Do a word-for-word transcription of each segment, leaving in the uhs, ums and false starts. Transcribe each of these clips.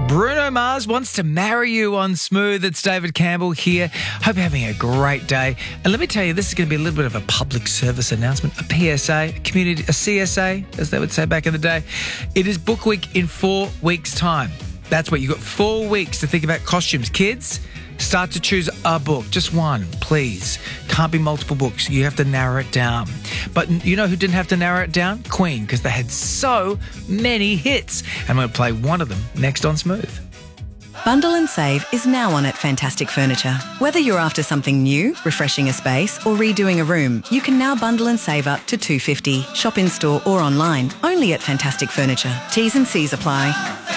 Bruno Mars wants to marry you on Smooth. It's David Campbell here. Hope you're having a great day. And let me tell you, this is going to be a little bit of a public service announcement, a P S A, a community, a C S A, as they would say back in the day. It is Book Week in four weeks' time. That's what you've got four weeks to think about costumes. Kids, start to choose a book, just one, please. Can't be multiple books. You have to narrow it down. But you know who didn't have to narrow it down? Queen, because they had so many hits. And I'm going to play one of them next on Smooth. Bundle and Save is now on at Fantastic Furniture. Whether you're after something new, refreshing a space, or redoing a room, you can now bundle and save up to two dollars fifty. Shop in store or online, only at Fantastic Furniture. T's and C's apply.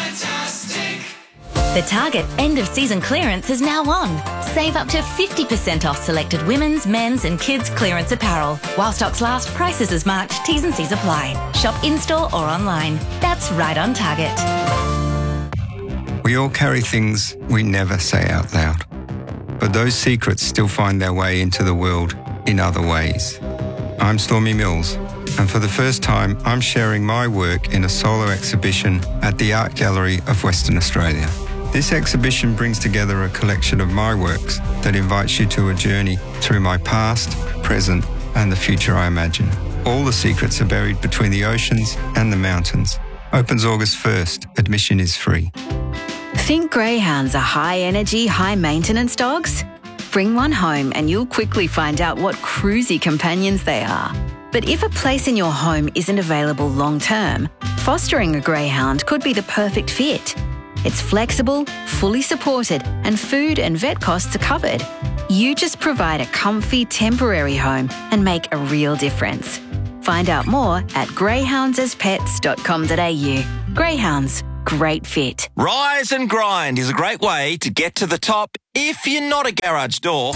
The Target end-of-season clearance is now on. Save up to fifty percent off selected women's, men's and kids' clearance apparel. While stocks last, prices as marked, T's and C's apply. Shop in-store or online. That's right on Target. We all carry things we never say out loud, but those secrets still find their way into the world in other ways. I'm Stormy Mills, and for the first time, I'm sharing my work in a solo exhibition at the Art Gallery of Western Australia. This exhibition brings together a collection of my works that invites you to a journey through my past, present, and the future I imagine. All the secrets are buried between the oceans and the mountains. Opens August first. Admission is free. Think greyhounds are high-energy, high-maintenance dogs? Bring one home and you'll quickly find out what cruisy companions they are. But if a place in your home isn't available long-term, fostering a greyhound could be the perfect fit. It's flexible, fully supported, and food and vet costs are covered. You just provide a comfy, temporary home and make a real difference. Find out more at greyhounds as pets dot com dot a u. Greyhounds. Great fit. Rise and Grind is a great way to get to the top if you're not a garage door.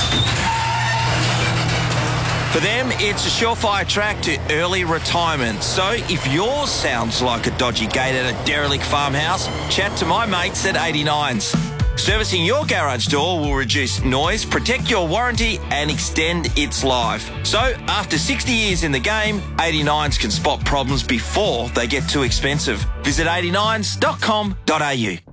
For them, it's a surefire track to early retirement. So if yours sounds like a dodgy gate at a derelict farmhouse, chat to my mates at eighty-nines. Servicing your garage door will reduce noise, protect your warranty and extend its life. So after sixty years in the game, eighty-nines can spot problems before they get too expensive. Visit eighty-nines dot com dot a u.